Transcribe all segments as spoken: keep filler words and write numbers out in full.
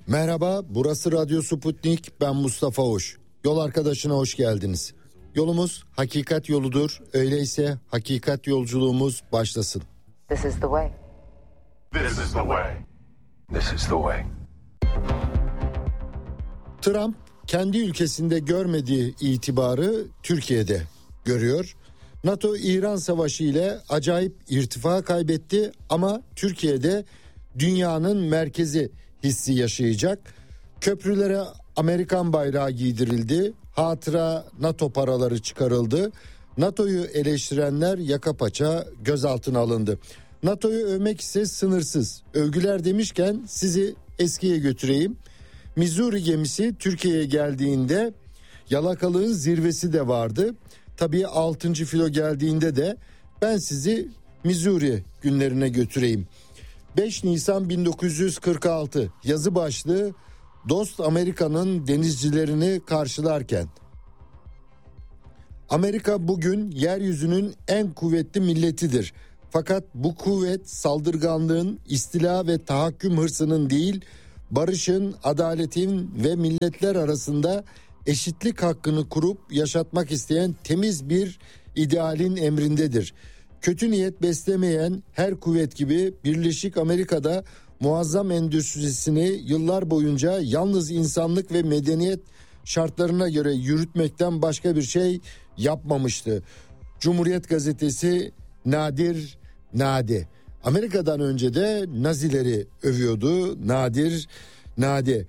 Merhaba, burası Radyo Sputnik, ben Mustafa Hoş. Yol arkadaşına hoş geldiniz. Yolumuz hakikat yoludur, öyleyse hakikat yolculuğumuz başlasın. This is the way. This is the way. This is the way. Trump kendi ülkesinde görmediği itibarı Türkiye'de görüyor. NATO-İran savaşı ile acayip irtifa kaybetti ama Türkiye'de dünyanın merkezi hissi yaşayacak. Köprülere Amerikan bayrağı giydirildi. Hatıra NATO paraları çıkarıldı. NATO'yu eleştirenler yaka paça gözaltına alındı. NATO'yu övmek ise sınırsız. Övgüler demişken sizi eskiye götüreyim. Missouri gemisi Türkiye'ye geldiğinde yalakalığın zirvesi de vardı. Tabii altıncı filo geldiğinde de ben sizi Missouri günlerine götüreyim. beş Nisan bin dokuz yüz kırk altı yazı başlığı Dost Amerika'nın denizcilerini karşılarken. Amerika bugün yeryüzünün en kuvvetli milletidir. Fakat bu kuvvet saldırganlığın, istila ve tahakküm hırsının değil, barışın, adaletin ve milletler arasında eşitlik hakkını kurup yaşatmak isteyen temiz bir idealin emrindedir. Kötü niyet beslemeyen her kuvvet gibi Birleşik Amerika'da muazzam endüstrisini yıllar boyunca yalnız insanlık ve medeniyet şartlarına göre yürütmekten başka bir şey yapmamıştı. Cumhuriyet Gazetesi Nadir Nade. Amerika'dan önce de Nazileri övüyordu. Nadir Nade.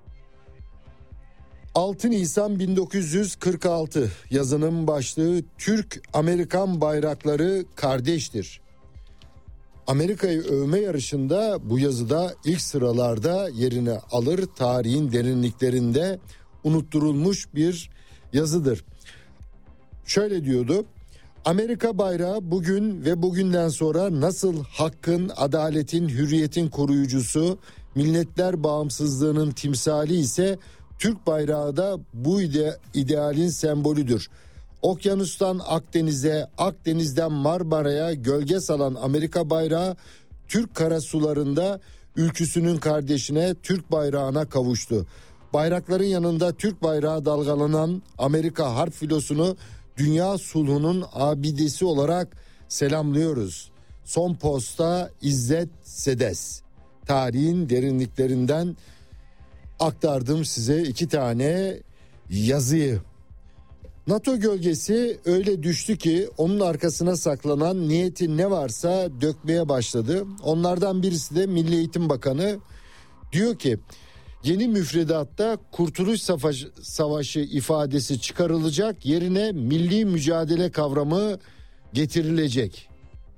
altı Nisan bin dokuz yüz kırk altı yazının başlığı Türk-Amerikan bayrakları kardeştir. Amerika'yı övme yarışında bu yazıda ilk sıralarda yerini alır, tarihin derinliklerinde unutturulmuş bir yazıdır. Şöyle diyordu: Amerika bayrağı bugün ve bugünden sonra nasıl hakkın, adaletin, hürriyetin koruyucusu, milletler bağımsızlığının timsali ise Türk bayrağı da bu ide, idealin sembolüdür. Okyanustan Akdeniz'e, Akdeniz'den Marmara'ya gölge salan Amerika bayrağı Türk karasularında ülküsünün kardeşine, Türk bayrağına kavuştu. Bayrakların yanında Türk bayrağı dalgalanan Amerika harp filosunu dünya sulhunun abidesi olarak selamlıyoruz. Son posta İzzet Sedes. Tarihin derinliklerinden aktardım size iki tane yazıyı. NATO gölgesi öyle düştü ki onun arkasına saklanan niyeti ne varsa dökmeye başladı. Onlardan birisi de Milli Eğitim Bakanı. Diyor ki yeni müfredatta Kurtuluş Savaşı, Savaşı ifadesi çıkarılacak, yerine milli mücadele kavramı getirilecek.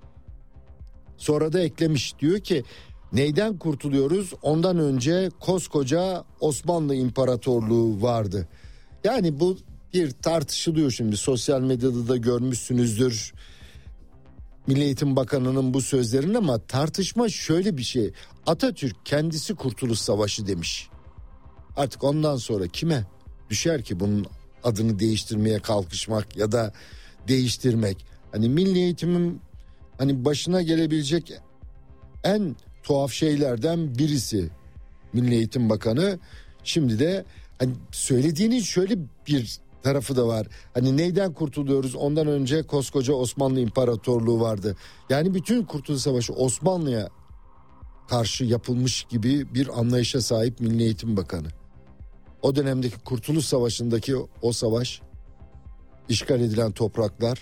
Sonra da eklemiş, diyor ki neyden kurtuluyoruz? Ondan önce koskoca Osmanlı İmparatorluğu vardı. Yani bu bir tartışılıyor şimdi, sosyal medyada da görmüşsünüzdür Milli Eğitim Bakanı'nın bu sözlerini, ama tartışma şöyle bir şey: Atatürk kendisi Kurtuluş Savaşı demiş. Artık ondan sonra kime düşer ki bunun adını değiştirmeye kalkışmak ya da değiştirmek? Hani milli eğitimin hani başına gelebilecek en tuhaf şeylerden birisi Milli Eğitim Bakanı. Şimdi de hani söylediğinin şöyle bir tarafı da var. Hani neyden kurtuluyoruz? Ondan önce koskoca Osmanlı İmparatorluğu vardı. Yani bütün Kurtuluş Savaşı Osmanlı'ya karşı yapılmış gibi bir anlayışa sahip Milli Eğitim Bakanı. O dönemdeki Kurtuluş Savaşı'ndaki o savaş, işgal edilen topraklar,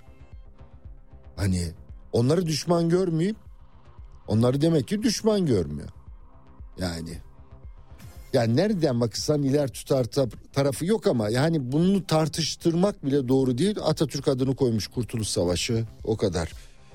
hani onları düşman görmeyip onları demek ki düşman görmüyor. Yani yani nereden bakırsan iler tutar tarafı yok, ama yani bunu tartıştırmak bile doğru değil. Atatürk adını koymuş Kurtuluş Savaşı, o kadar.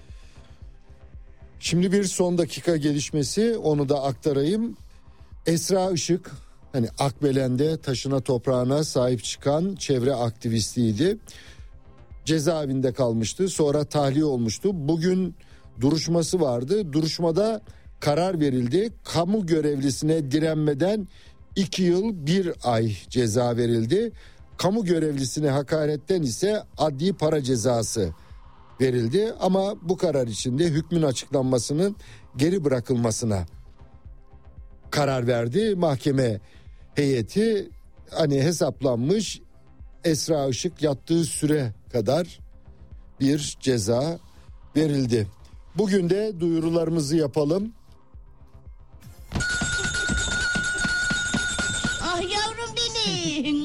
Şimdi bir son dakika gelişmesi, onu da aktarayım. Esra Işık, hani Akbelen'de taşına toprağına sahip çıkan çevre aktivistiydi. Cezaevinde kalmıştı, sonra tahliye olmuştu. Bugün duruşması vardı. Duruşmada karar verildi. Kamu görevlisine direnmeden iki yıl bir ay ceza verildi. Kamu görevlisine hakaretten ise adli para cezası verildi. Ama bu karar içinde hükmün açıklanmasının geri bırakılmasına karar verdi mahkeme. heyeti hani hesaplanmış Esra Işık yattığı süre kadar bir ceza verildi. Bugün de duyurularımızı yapalım. Ah yavrum benim.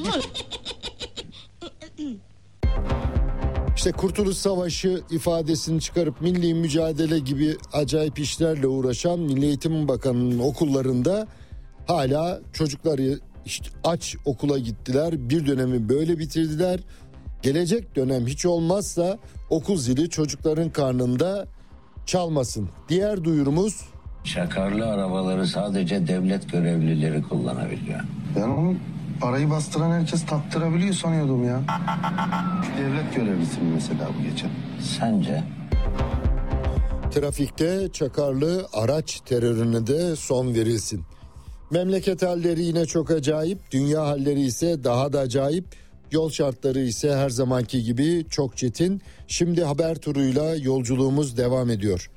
İşte Kurtuluş Savaşı ifadesini çıkarıp milli mücadele gibi acayip işlerle uğraşan Milli Eğitim Bakanı'nın okullarında hala çocukları işte aç okula gittiler. Bir dönemi böyle bitirdiler. Gelecek dönem hiç olmazsa okul zili çocukların karnında çalmasın. Diğer duyurumuz: Çakarlı arabaları sadece devlet görevlileri kullanabiliyor. Ben onu parayı bastıran herkes taktırabiliyor sanıyordum ya. Devlet görevlisi mi mesela bu geçen? Sence? Trafikte çakarlı araç terörüne de son verilsin. Memleket halleri yine çok acayip, dünya halleri ise daha da acayip. Yol şartları ise her zamanki gibi çok çetin. Şimdi haber turuyla yolculuğumuz devam ediyor.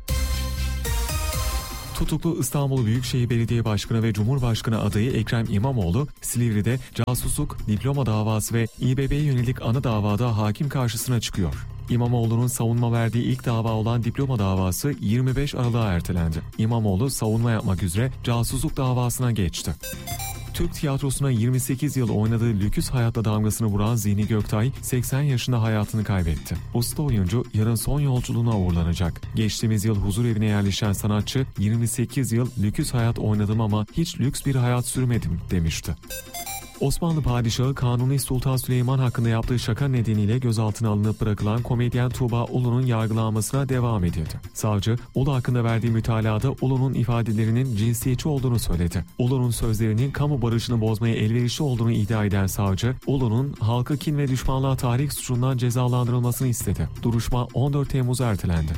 Tutuklu İstanbul Büyükşehir Belediye Başkanı ve Cumhurbaşkanı adayı Ekrem İmamoğlu, Silivri'de casusluk, diploma davası ve İBB'ye yönelik ana davada hakim karşısına çıkıyor. İmamoğlu'nun savunma verdiği ilk dava olan diploma davası yirmi beş Aralık'a ertelendi. İmamoğlu savunma yapmak üzere casusluk davasına geçti. Türk tiyatrosuna yirmi sekiz yıl oynadığı Lüküs Hayat'la damgasını vuran Zihni Göktay seksen yaşında hayatını kaybetti. Usta oyuncu yarın son yolculuğuna uğurlanacak. Geçtiğimiz yıl huzur evine yerleşen sanatçı yirmi sekiz yıl Lüküs Hayat oynadım ama hiç lüks bir hayat sürmedim demişti. Osmanlı Padişahı Kanuni Sultan Süleyman hakkında yaptığı şaka nedeniyle gözaltına alınıp bırakılan komedyen Tuğba Ulu'nun yargılanmasına devam edildi. Savcı, Ulu hakkında verdiği mütalada Ulu'nun ifadelerinin cinsiyetçi olduğunu söyledi. Ulu'nun sözlerinin kamu barışını bozmaya elverişli olduğunu iddia eden savcı, Ulu'nun halkı kin ve düşmanlığa tahrik suçundan cezalandırılmasını istedi. Duruşma on dört Temmuz'a ertelendi.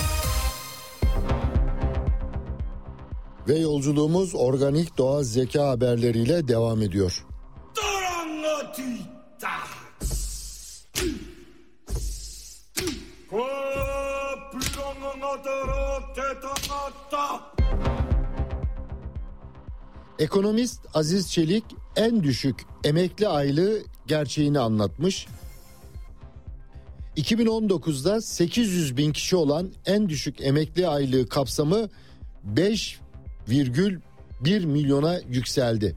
Ve yolculuğumuz organik doğal zeka haberleriyle devam ediyor. Ekonomist Aziz Çelik en düşük emekli aylığı gerçeğini anlatmış. iki bin on dokuzda sekiz yüz bin kişi olan en düşük emekli aylığı kapsamı beş virgül bir milyona yükseldi.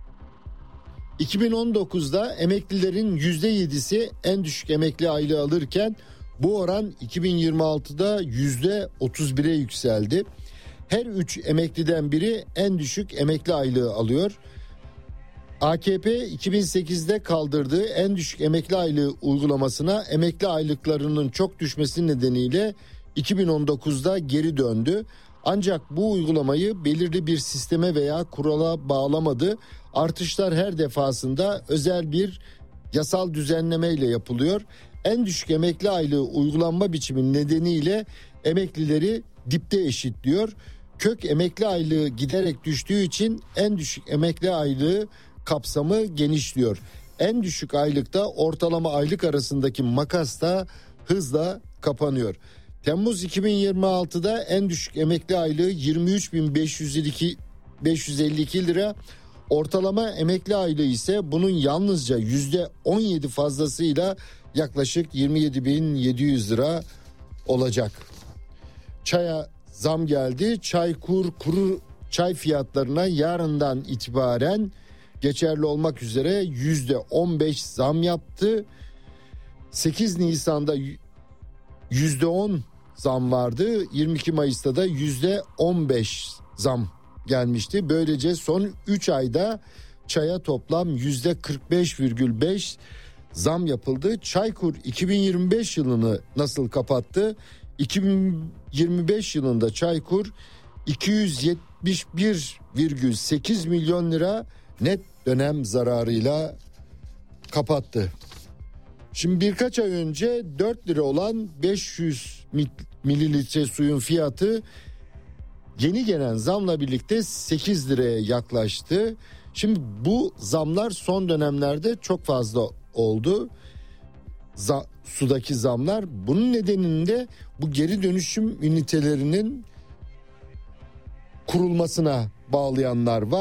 iki bin on dokuzda emeklilerin yüzde yedisi en düşük emekli aylığı alırken bu oran iki bin yirmi altıda yüzde otuz bire yükseldi. Her üç emekliden biri en düşük emekli aylığı alıyor. A K P iki bin sekizde kaldırdığı en düşük emekli aylığı uygulamasına emekli aylıklarının çok düşmesi nedeniyle iki bin on dokuzda geri döndü. Ancak bu uygulamayı belirli bir sisteme veya kurala bağlamadı. Artışlar her defasında özel bir yasal düzenlemeyle yapılıyor. En düşük emekli aylığı uygulanma biçimi nedeniyle emeklileri dipte eşitliyor. Kök emekli aylığı giderek düştüğü için en düşük emekli aylığı kapsamı genişliyor. En düşük aylıkta ortalama aylık arasındaki makas da hızla kapanıyor. Temmuz iki bin yirmi altıda en düşük emekli aylığı yirmi üç bin beş yüz elli iki lira. Ortalama emekli aylığı ise bunun yalnızca yüzde on yedi fazlasıyla yaklaşık yirmi yedi bin yedi yüz lira olacak. Çaya zam geldi. Çaykur kuru çay fiyatlarına yarından itibaren geçerli olmak üzere yüzde on beş zam yaptı. sekiz Nisan'da yüzde on zam vardı. yirmi iki Mayıs'ta da yüzde on beş zam gelmişti. Böylece son üç ayda çaya toplam yüzde kırk beş virgül beş zam yapıldı. Çaykur iki bin yirmi beş yılını nasıl kapattı? iki bin yirmi beş yılında Çaykur iki yüz yetmiş bir virgül sekiz milyon lira net dönem zararıyla kapattı. Şimdi birkaç ay önce dört lira olan beş yüz mililitre suyun fiyatı yeni gelen zamla birlikte sekiz liraya yaklaştı. Şimdi bu zamlar son dönemlerde çok fazla oldu. Z- sudaki zamlar. Bunun nedeninde bu geri dönüşüm ünitelerinin kurulmasına bağlayanlar var.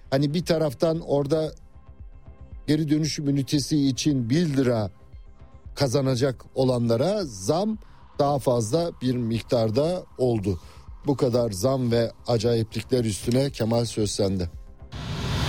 Hani bir taraftan orada geri dönüşüm ünitesi için bir lira kazanacak olanlara zam daha fazla bir miktarda oldu. Bu kadar zam ve acayiplikler üstüne Kemal, söz sende.